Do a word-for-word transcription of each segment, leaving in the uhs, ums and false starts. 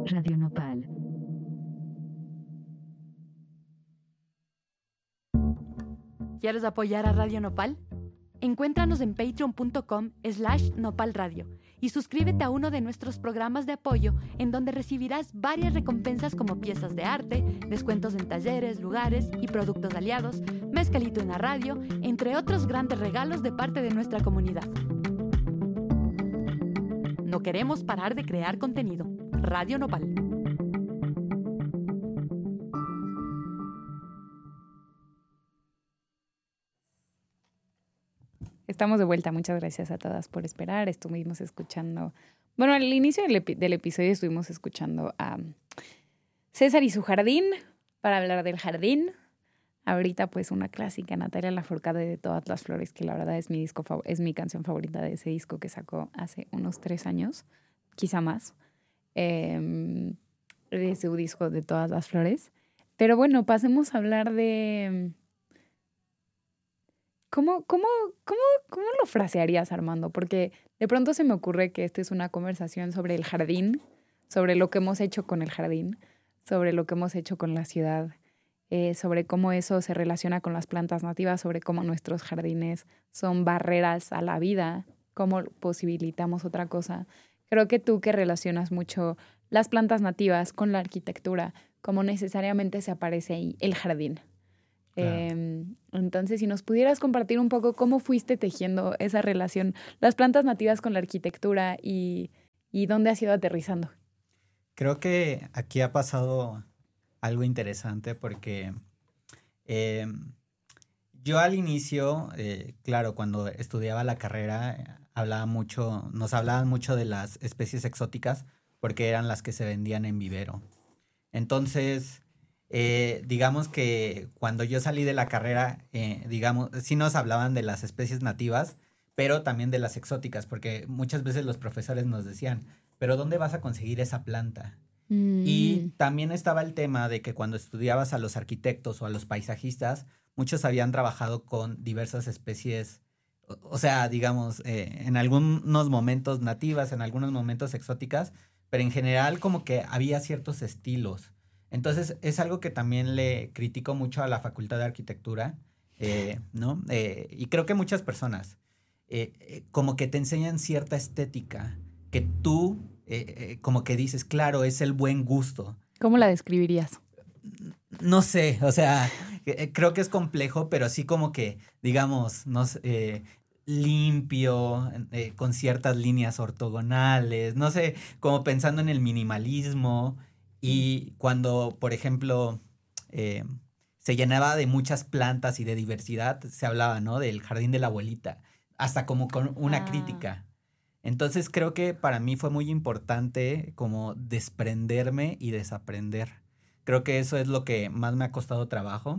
Radio Nopal. ¿Quieres apoyar a Radio Nopal? Encuéntranos en patreon.com slash nopalradio y suscríbete a uno de nuestros programas de apoyo en donde recibirás varias recompensas como piezas de arte, descuentos en talleres, lugares y productos aliados, mezcalito en la radio, entre otros grandes regalos de parte de nuestra comunidad. No queremos parar de crear contenido. Radio Nopal. Estamos de vuelta. Muchas gracias a todas por esperar. Estuvimos escuchando... Bueno, al inicio del, epi- del episodio estuvimos escuchando a César y su jardín para hablar del jardín. Ahorita, pues, una clásica, Natalia Lafourcade de Todas las Flores, que la verdad es mi, disco, fav- es mi canción favorita de ese disco que sacó hace unos tres años, quizá más, eh, de su disco de Todas las Flores. Pero bueno, pasemos a hablar de... ¿Cómo, cómo, cómo, ¿Cómo lo frasearías, Armando? Porque de pronto se me ocurre que esta es una conversación sobre el jardín, sobre lo que hemos hecho con el jardín, sobre lo que hemos hecho con la ciudad, eh, sobre cómo eso se relaciona con las plantas nativas, sobre cómo nuestros jardines son barreras a la vida, cómo posibilitamos otra cosa. Creo que tú que relacionas mucho las plantas nativas con la arquitectura, cómo necesariamente se aparece ahí el jardín. Claro. Eh, entonces, si nos pudieras compartir un poco cómo fuiste tejiendo esa relación, las plantas nativas con la arquitectura y, y dónde has ido aterrizando. Creo que aquí ha pasado algo interesante porque eh, yo al inicio, eh, claro, cuando estudiaba la carrera, hablaba mucho, nos hablaban mucho de las especies exóticas porque eran las que se vendían en vivero. Entonces... Eh, digamos que cuando yo salí de la carrera, eh, digamos, sí nos hablaban de las especies nativas, pero también de las exóticas, porque muchas veces los profesores nos decían, ¿pero dónde vas a conseguir esa planta? Mm. Y también estaba el tema de que cuando estudiabas a los arquitectos o a los paisajistas, muchos habían trabajado con diversas especies, o, o sea, digamos, eh, en algunos momentos nativas, en algunos momentos exóticas, pero en general como que había ciertos estilos. Entonces, es algo que también le critico mucho a la Facultad de Arquitectura, eh, ¿no? Eh, y creo que muchas personas, eh, eh, como que te enseñan cierta estética, que tú, eh, eh, como que dices, claro, es el buen gusto. ¿Cómo la describirías? No sé, o sea, eh, creo que es complejo, pero sí como que, digamos, no sé, eh, limpio, eh, con ciertas líneas ortogonales, no sé, como pensando en el minimalismo. Y cuando, por ejemplo, eh, se llenaba de muchas plantas y de diversidad, se hablaba, ¿no? Del jardín de la abuelita, hasta como con una ah. crítica. Entonces creo que para mí fue muy importante como desprenderme y desaprender. Creo que eso es lo que más me ha costado trabajo.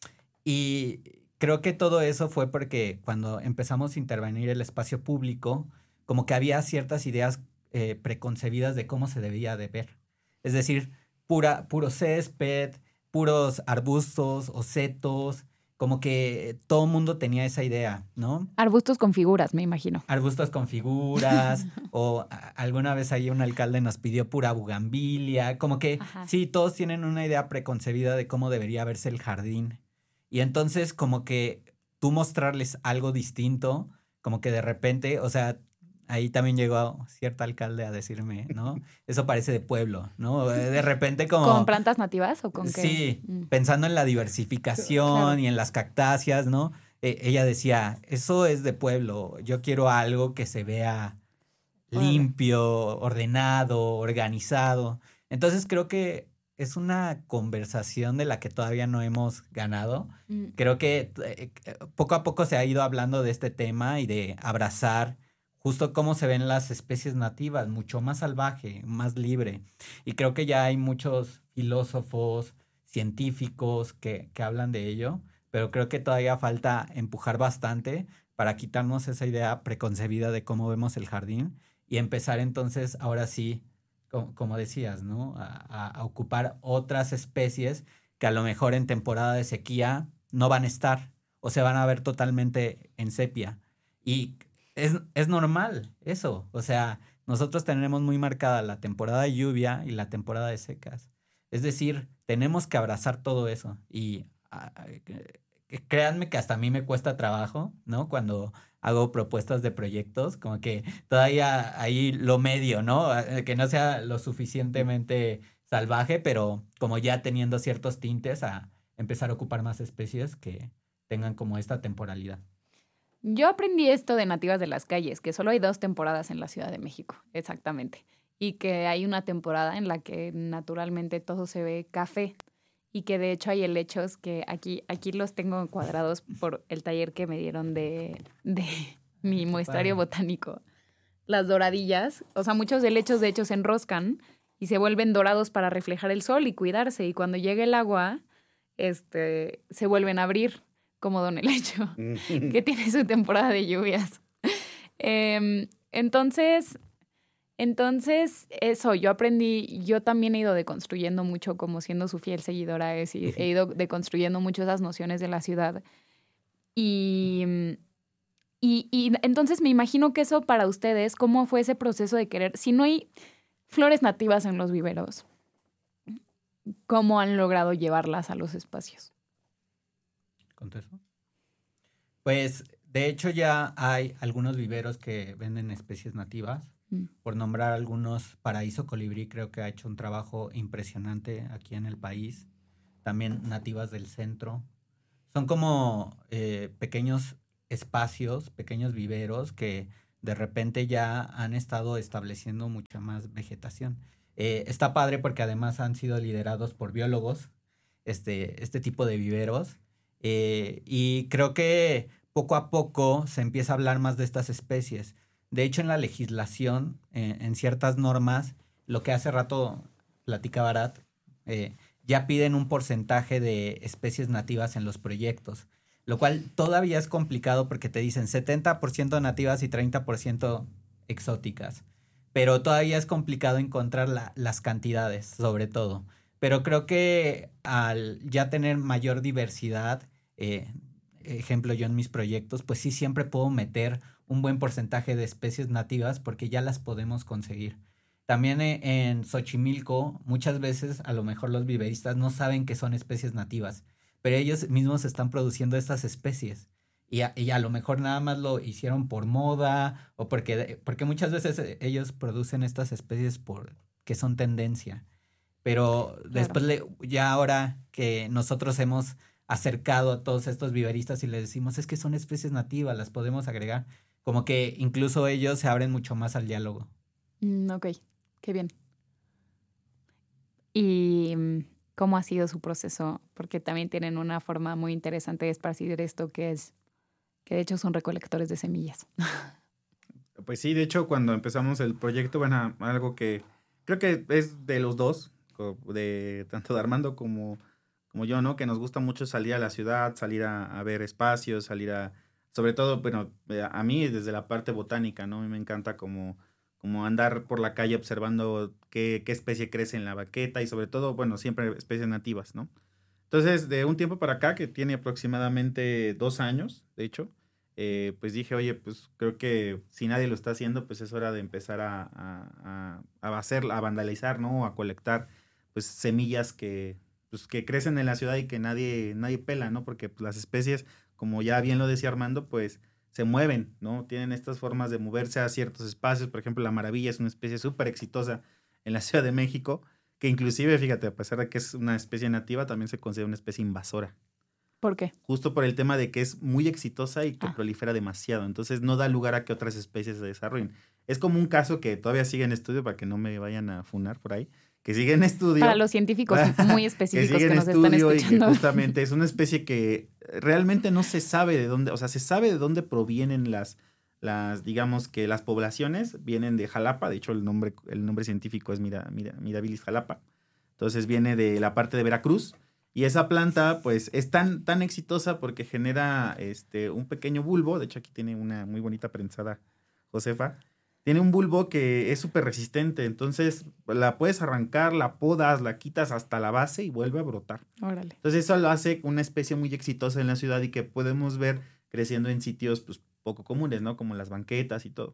Y creo que todo eso fue porque cuando empezamos a intervenir el espacio público, como que había ciertas ideas eh, preconcebidas de cómo se debía de ver. Es decir, pura, puro césped, puros arbustos o setos, como que todo el mundo tenía esa idea, ¿no? Arbustos con figuras, me imagino. Arbustos con figuras, o a, alguna vez ahí un alcalde nos pidió pura bugambilia, como que Ajá. sí, todos tienen una idea preconcebida de cómo debería verse el jardín. Y entonces como que tú mostrarles algo distinto, como que de repente, o sea... Ahí también llegó cierto alcalde a decirme, ¿no? Eso parece de pueblo, ¿no? De repente como... ¿Con plantas nativas o con qué? Sí, mm. pensando en la diversificación claro. y en las cactáceas, ¿no? Eh, ella decía, eso es de pueblo, yo quiero algo que se vea limpio, ordenado, organizado. Entonces creo que es una conversación de la que todavía no hemos ganado. Mm. Creo que eh, poco a poco se ha ido hablando de este tema y de abrazar justo cómo se ven las especies nativas, mucho más salvaje, más libre. Y creo que ya hay muchos filósofos, científicos que, que hablan de ello, pero creo que todavía falta empujar bastante para quitarnos esa idea preconcebida de cómo vemos el jardín y empezar entonces, ahora sí, como, como decías, ¿no? A, a, a ocupar otras especies que a lo mejor en temporada de sequía no van a estar o se van a ver totalmente en sepia. Y... Es, es normal eso, o sea, nosotros tenemos muy marcada la temporada de lluvia y la temporada de secas. Es decir, tenemos que abrazar todo eso. Y a, a, créanme que hasta a mí me cuesta trabajo, ¿no? Cuando hago propuestas de proyectos, como que todavía ahí lo medio, ¿no? Que no sea lo suficientemente salvaje, pero como ya teniendo ciertos tintes a empezar a ocupar más especies que tengan como esta temporalidad. Yo aprendí esto de Nativas de las Calles, que solo hay dos temporadas en la Ciudad de México, exactamente. Y que hay una temporada en la que naturalmente todo se ve café. Y que de hecho hay helechos que aquí, aquí los tengo cuadrados por el taller que me dieron de, de mi muestrario botánico. Las doradillas, o sea, muchos helechos de hecho se enroscan y se vuelven dorados para reflejar el sol y cuidarse. Y cuando llega el agua, este, se vuelven a abrir, como Don Helecho, que tiene su temporada de lluvias. Eh, entonces... Entonces, eso, yo aprendí, yo también he ido deconstruyendo mucho, como siendo su fiel seguidora, he, he ido deconstruyendo mucho esas nociones de la ciudad. Y, y, y entonces me imagino que eso para ustedes, ¿cómo fue ese proceso de querer? Si no hay flores nativas en los viveros, ¿cómo han logrado llevarlas a los espacios? ¿Contesto? Pues, de hecho, ya hay algunos viveros que venden especies nativas. Por nombrar algunos, Paraíso Colibrí creo que ha hecho un trabajo impresionante aquí en el país. También Nativas del Centro. Son como eh, pequeños espacios, pequeños viveros que de repente ya han estado estableciendo mucha más vegetación. Eh, está padre porque además han sido liderados por biólogos, este, este tipo de viveros. Eh, y creo que poco a poco se empieza a hablar más de estas especies. De hecho, en la legislación, eh, en ciertas normas, lo que hace rato platicaba Arat, eh, ya piden un porcentaje de especies nativas en los proyectos, lo cual todavía es complicado porque te dicen setenta por ciento nativas y treinta por ciento exóticas, pero todavía es complicado encontrar la, las cantidades, sobre todo. Pero creo que al ya tener mayor diversidad, eh, ejemplo yo en mis proyectos, pues sí siempre puedo meter un buen porcentaje de especies nativas porque ya las podemos conseguir. También en Xochimilco, muchas veces a lo mejor los viveristas no saben que son especies nativas, pero ellos mismos están produciendo estas especies. Y a, y a lo mejor nada más lo hicieron por moda o porque, porque muchas veces ellos producen estas especies por que son tendencia. Pero claro. Después, le, ya ahora que nosotros hemos acercado a todos estos viveristas y les decimos, es que son especies nativas, las podemos agregar, como que incluso ellos se abren mucho más al diálogo. Mm, ok, qué bien. ¿Y cómo ha sido su proceso? Porque también tienen una forma muy interesante de esparcir esto, que es que de hecho son recolectores de semillas. Pues sí, de hecho cuando empezamos el proyecto, bueno, algo que creo que es de los dos, de tanto de Armando como, como yo, ¿no? Que nos gusta mucho salir a la ciudad, salir a, a ver espacios, salir a... Sobre todo, bueno, a mí desde la parte botánica, ¿no? A mí me encanta como, como andar por la calle observando qué, qué especie crece en la baqueta y sobre todo, bueno, siempre especies nativas, ¿no? Entonces, de un tiempo para acá, que tiene aproximadamente dos años, de hecho, eh, pues dije, oye, pues creo que si nadie lo está haciendo, pues es hora de empezar a, a, a hacer, a vandalizar, ¿no? A colectar, pues, semillas que, pues, que crecen en la ciudad y que nadie, nadie pela, ¿no? Porque pues, las especies, como ya bien lo decía Armando, pues se mueven, ¿no? Tienen estas formas de moverse a ciertos espacios. Por ejemplo, la maravilla es una especie súper exitosa en la Ciudad de México, que inclusive, fíjate, a pesar de que es una especie nativa, también se considera una especie invasora. ¿Por qué? Justo por el tema de que es muy exitosa y que ah. prolifera demasiado. Entonces no da lugar a que otras especies se desarrollen. Es como un caso que todavía sigue en estudio, para que no me vayan a funar por ahí, que sigue en estudio. Para los científicos muy específicos que, que nos están escuchando. Y que justamente es una especie que realmente no se sabe de dónde, o sea, se sabe de dónde provienen las, las digamos que las poblaciones, vienen de Jalapa, de hecho el nombre, el nombre científico es Mira, Mira, Mirabilis jalapa. Entonces viene de la parte de Veracruz. Y esa planta, pues, es tan, tan exitosa porque genera este, un pequeño bulbo. De hecho, aquí tiene una muy bonita prensada, Josefa. Tiene un bulbo que es súper resistente. Entonces, la puedes arrancar, la podas, la quitas hasta la base y vuelve a brotar. Órale. Entonces, eso lo hace una especie muy exitosa en la ciudad y que podemos ver creciendo en sitios, pues, poco comunes, ¿no? Como las banquetas y todo.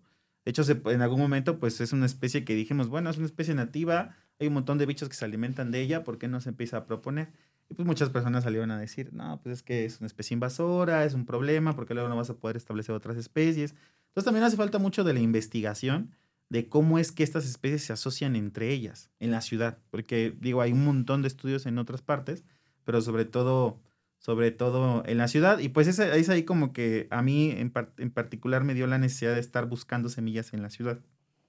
De hecho, se, en algún momento, pues es una especie que dijimos, bueno, es una especie nativa, hay un montón de bichos que se alimentan de ella, ¿por qué no se empieza a proponer? Y pues muchas personas salieron a decir, no, pues es que es una especie invasora, es un problema, porque luego no vas a poder establecer otras especies. Entonces también hace falta mucho de la investigación de cómo es que estas especies se asocian entre ellas en la ciudad, porque digo, hay un montón de estudios en otras partes, pero sobre todo, sobre todo en la ciudad, y pues es, es ahí como que a mí en, par, en particular me dio la necesidad de estar buscando semillas en la ciudad.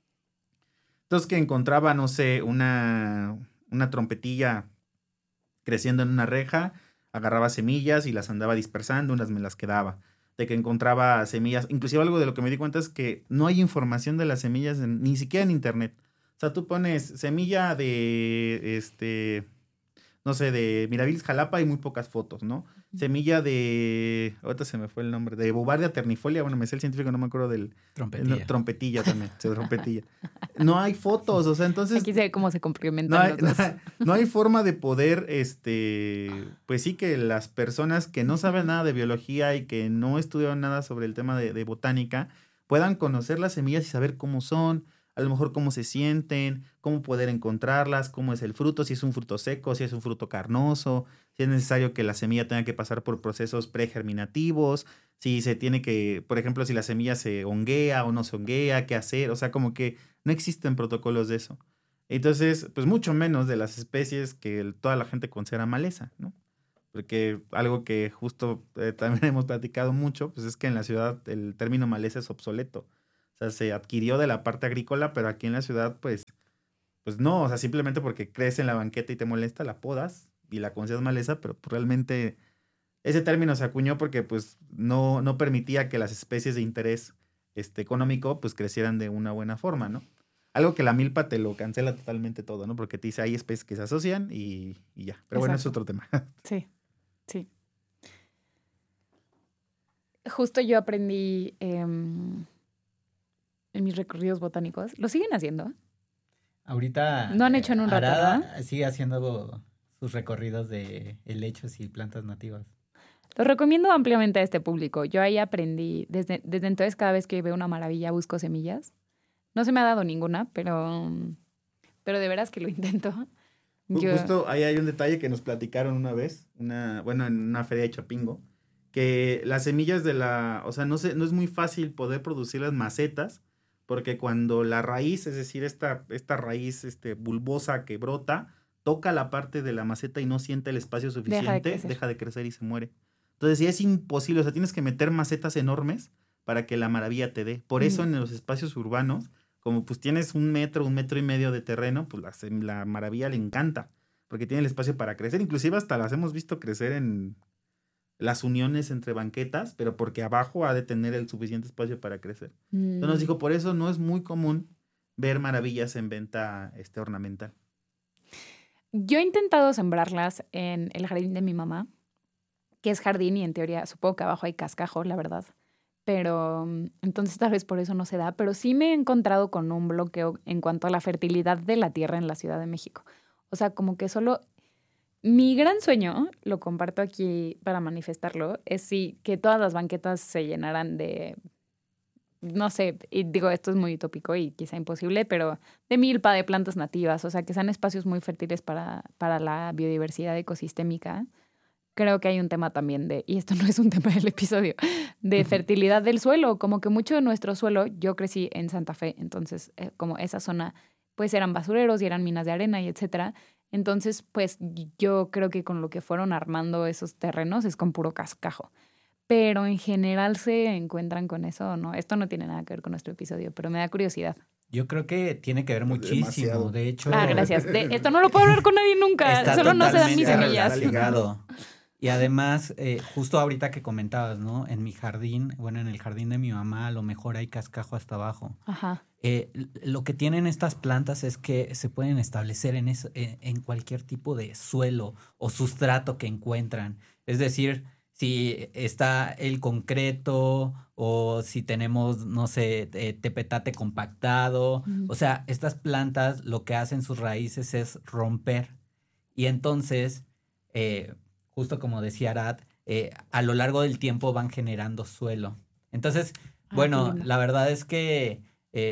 Entonces que encontraba, no sé, una, una trompetilla creciendo en una reja, agarraba semillas y las andaba dispersando, unas me las quedaba. De que encontraba semillas, inclusive algo de lo que me di cuenta es que no hay información de las semillas en, ni siquiera en internet. O sea, tú pones semilla de, este, no sé, de Mirabilis Jalapa y muy pocas fotos, ¿no? Semilla de, ahorita se me fue el nombre, de Bovardia ternifolia, bueno, me sé el científico, no me acuerdo del... Trompetilla. El, trompetilla también, sí, trompetilla. No hay fotos, o sea, entonces... Aquí se ve cómo se complementan no hay, los dos. No hay, no hay forma de poder, este, pues sí que las personas que no saben nada de biología y que no estudiaron nada sobre el tema de, de botánica puedan conocer las semillas y saber cómo son, a lo mejor cómo se sienten, cómo poder encontrarlas, cómo es el fruto, si es un fruto seco, si es un fruto carnoso, si es necesario que la semilla tenga que pasar por procesos pregerminativos, si se tiene que, por ejemplo, si la semilla se honguea o no se honguea, qué hacer, o sea, como que no existen protocolos de eso. Entonces, pues mucho menos de las especies que toda la gente considera maleza, ¿no? Porque algo que justo eh, también hemos platicado mucho, pues es que en la ciudad el término maleza es obsoleto. O sea, se adquirió de la parte agrícola, pero aquí en la ciudad, pues, pues no, o sea, simplemente porque crece en la banqueta y te molesta, la podas y la consideras maleza, pero pues realmente ese término se acuñó porque pues no, no permitía que las especies de interés este, económico pues crecieran de una buena forma, ¿no? Algo que la milpa te lo cancela totalmente todo, ¿no? Porque te dice, hay especies que se asocian y, y ya. Pero bueno, es otro tema. Sí, sí. Justo yo aprendí eh, en mis recorridos botánicos. ¿Lo siguen haciendo? Ahorita... No han hecho en un rato, Arada ¿no? sigue haciendo sus recorridos de helechos y plantas nativas. Los recomiendo ampliamente a este público. Yo ahí aprendí, desde, desde entonces cada vez que veo una maravilla busco semillas. No se me ha dado ninguna, pero, pero de veras que lo intento. Yo... Justo ahí hay un detalle que nos platicaron una vez, una, bueno, en una feria de Chapingo, que las semillas de la, o sea, no sé, no es muy fácil poder producir las macetas, porque cuando la raíz, es decir, esta, esta raíz este, bulbosa que brota, toca la parte de la maceta y no siente el espacio suficiente, deja de, deja de crecer y se muere. Entonces, sí es imposible, o sea, tienes que meter macetas enormes para que la maravilla te dé. Por eso mm. en los espacios urbanos, como pues tienes un metro, un metro y medio de terreno, pues la, la maravilla le encanta, porque tiene el espacio para crecer. Inclusive hasta las hemos visto crecer en las uniones entre banquetas, pero porque abajo ha de tener el suficiente espacio para crecer. Mm. Entonces nos dijo, por eso no es muy común ver maravillas en venta este, ornamental. Yo he intentado sembrarlas en el jardín de mi mamá, que es jardín y en teoría supongo que abajo hay cascajo, la verdad. Pero entonces tal vez por eso no se da. Pero sí me he encontrado con un bloqueo en cuanto a la fertilidad de la tierra en la Ciudad de México. O sea, como que solo... Mi gran sueño, lo comparto aquí para manifestarlo, es sí, que todas las banquetas se llenaran de... No sé, y digo, esto es muy utópico y quizá imposible, pero de milpa, de plantas nativas. O sea, que sean espacios muy fértiles para, para la biodiversidad ecosistémica. Creo que hay un tema también de, y esto no es un tema del episodio, de fertilidad del suelo. Como que mucho de nuestro suelo, yo crecí en Santa Fe, entonces eh, como esa zona, pues eran basureros y eran minas de arena y etcétera. Entonces, pues yo creo que con lo que fueron armando esos terrenos es con puro cascajo. Pero en general se encuentran con eso, ¿no? Esto no tiene nada que ver con nuestro episodio, pero me da curiosidad. Yo creo que tiene que ver muchísimo, demasiado. De hecho... Ah, gracias. De, esto no lo puedo hablar con nadie nunca, solo no se dan mis semillas. Ligado. Y además, eh, justo ahorita que comentabas, ¿no? En mi jardín, bueno, en el jardín de mi mamá, a lo mejor hay cascajo hasta abajo. Ajá. Eh, lo que tienen estas plantas es que se pueden establecer en, eso, en, en cualquier tipo de suelo o sustrato que encuentran. Es decir, si está el concreto o si tenemos, no sé, eh, tepetate compactado. Uh-huh. O sea, estas plantas lo que hacen sus raíces es romper. Y entonces... Eh, justo como decía Arad, eh, a lo largo del tiempo van generando suelo. Entonces, ah, bueno, la verdad es que